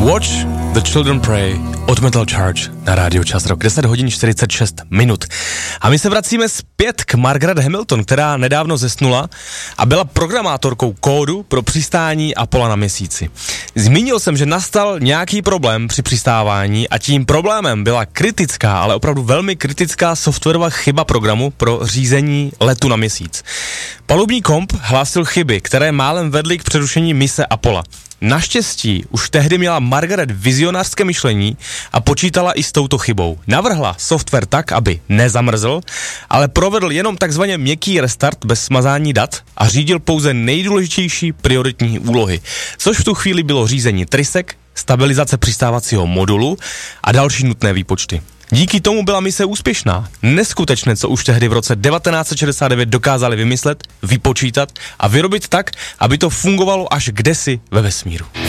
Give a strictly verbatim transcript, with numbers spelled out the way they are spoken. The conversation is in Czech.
Watch the Children Pray od Metal Charge na rádiu Čas Rock, deset hodin čtyřicet šest minut. A my se vracíme zpět k Margaret Hamilton, která nedávno zesnula a byla programátorkou kódu pro přistání Apollo na měsíci. Zmínil jsem, že nastal nějaký problém při přistávání a tím problémem byla kritická, ale opravdu velmi kritická softwarová chyba programu pro řízení letu na měsíc. Palubní komp hlásil chyby, které málem vedly k přerušení mise Apollo. Naštěstí už tehdy měla Margaret vizionářské myšlení a počítala i s touto chybou. Navrhla software tak, aby nezamrzl, ale provedl jenom takzvaně měkký restart bez smazání dat a řídil pouze nejdůležitější prioritní úlohy, což v tu chvíli bylo řízení trysek, stabilizace přistávacího modulu a další nutné výpočty. Díky tomu byla mise úspěšná. Neskutečné, co už tehdy v roce devatenáct set šedesát devět dokázali vymyslet, vypočítat a vyrobit tak, aby to fungovalo až kdesi ve vesmíru.